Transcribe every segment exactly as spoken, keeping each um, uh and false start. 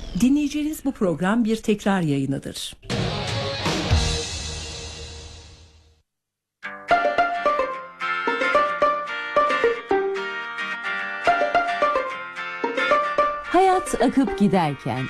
Dinleyeceğiniz bu program bir tekrar yayınıdır. Hayat akıp giderken.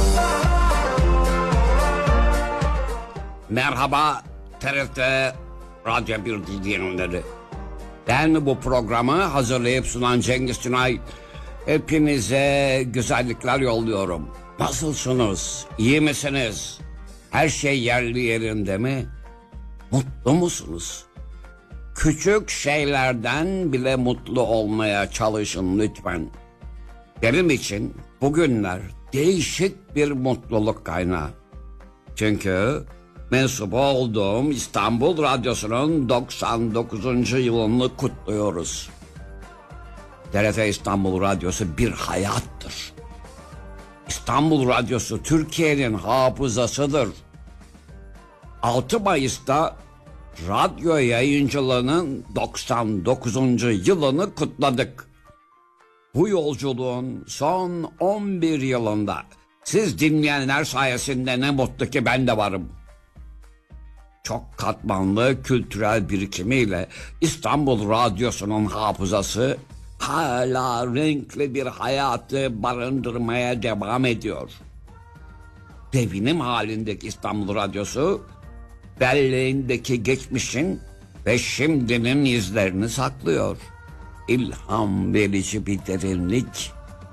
Merhaba T R T Radyo bir dinleyenleri. Ben bu programı hazırlayıp sunan Cengiz Tünay. Hepinize güzellikler yolluyorum. Nasılsınız? İyi misiniz? Her şey yerli yerinde mi? Mutlu musunuz? Küçük şeylerden bile mutlu olmaya çalışın lütfen. Benim için bugünler değişik bir mutluluk kaynağı. Çünkü mensup olduğum İstanbul Radyosu'nun doksan dokuzuncu yılını kutluyoruz. T R T İstanbul Radyosu bir hayattır. İstanbul Radyosu Türkiye'nin hafızasıdır. altı Mayıs'ta radyo yayıncılığının doksan dokuzuncu yılını kutladık. Bu yolculuğun son on bir yılında siz dinleyenler sayesinde ne mutlu ki ben de varım. Çok katmanlı kültürel birikimiyle İstanbul Radyosu'nun hafızası hala renkli bir hayatı barındırmaya devam ediyor. Devinim halindeki İstanbul Radyosu belleğindeki geçmişin ve şimdinin izlerini saklıyor. İlham verici bir derinlik.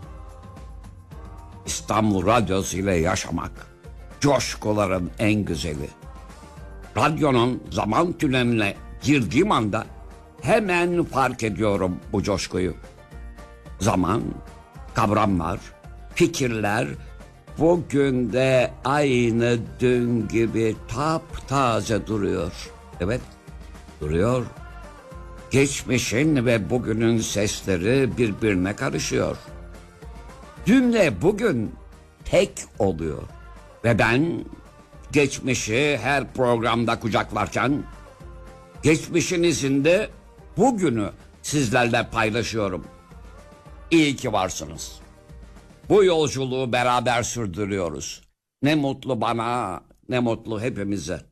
İstanbul Radyosu ile yaşamak coşkuların en güzeli. Radyonun zaman tüneline girdiğim anda hemen fark ediyorum bu coşkuyu. Zaman, kavramlar, fikirler bugün de aynı dün gibi taptaze duruyor. Evet, duruyor. Geçmişin ve bugünün sesleri birbirine karışıyor. Dünle bugün tek oluyor. Ve ben geçmişi her programda kucaklarken geçmişin izinde bugünü sizlerle paylaşıyorum. İyi ki varsınız. Bu yolculuğu beraber sürdürüyoruz. Ne mutlu bana, ne mutlu hepimize.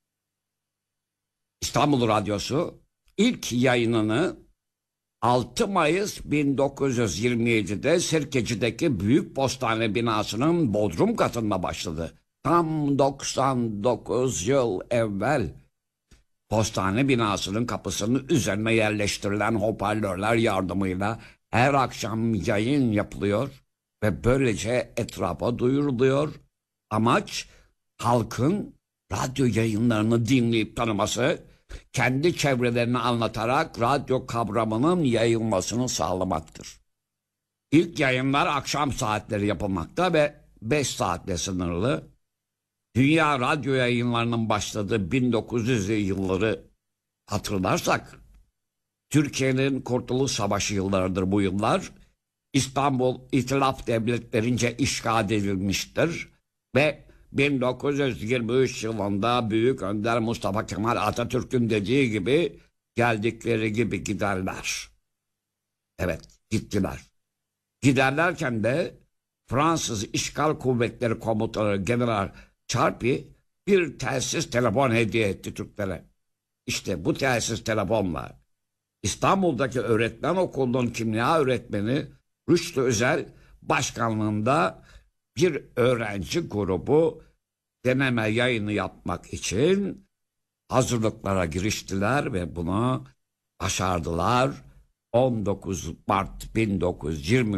İstanbul Radyosu ilk yayınını altı Mayıs bin dokuz yüz yirmi yedi'de Sirkeci'deki Büyük Postane binasının bodrum katında başladı. Tam doksan dokuz yıl evvel. Postane binasının kapısının üzerine yerleştirilen hoparlörler yardımıyla her akşam yayın yapılıyor ve böylece etrafa duyuruluyor. Amaç halkın radyo yayınlarını dinleyip tanıması, kendi çevrelerini anlatarak radyo kavramının yayılmasını sağlamaktır. İlk yayınlar akşam saatleri yapılmakta ve beş saatle sınırlı. Dünya radyo yayınlarının başladığı bin dokuz yüzlü yılları hatırlarsak, Türkiye'nin Kurtuluş Savaşı yıllarıdır bu yıllar. İstanbul İtilaf Devletlerince işgal edilmiştir ve bin dokuz yüz yirmi üç yılında Büyük Önder Mustafa Kemal Atatürk'ün dediği gibi geldikleri gibi giderler. Evet, gittiler. Giderlerken de Fransız İşgal Kuvvetleri Komutanı General Charpy bir telsiz telefon hediye etti Türklere. İşte bu telsiz telefonla İstanbul'daki öğretmen okulunun kimya öğretmeni Rüştü Özel başkanlığında bir öğrenci grubu deneme yayını yapmak için hazırlıklara giriştiler ve bunu başardılar. on dokuz Mart bin dokuz yüz yirmi